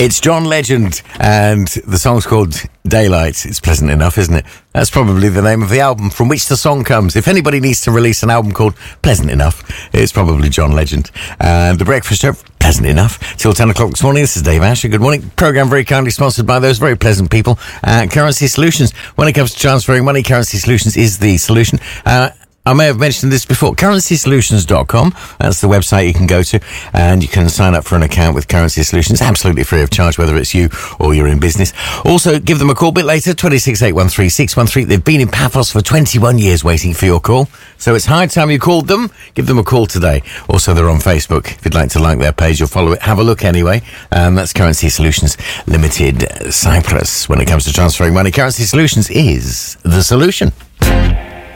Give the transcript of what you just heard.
It's John Legend, and the song's called Daylight. It's pleasant enough, isn't it? That's probably the name of the album from which the song comes. If anybody needs to release an album called Pleasant Enough, it's probably John Legend. And The Breakfast Show, pleasant enough. Till 10 o'clock this morning, this is Dave Asher. Good morning. Programme very kindly sponsored by those very pleasant people at Currency Solutions. When it comes to transferring money, Currency Solutions is the solution. I may have mentioned this before. CurrencySolutions.com. That's the website you can go to, and you can sign up for an account with Currency Solutions, absolutely free of charge, whether it's you or you're in business. Also, give them a call a bit later, 26813 They've been in Paphos for 21 years waiting for your call, so it's high time you called them. Give them a call today. Also, they're on Facebook. If you'd like to like their page or follow it, have a look anyway. That's Currency Solutions Limited, Cyprus. When it comes to transferring money, Currency Solutions is the solution.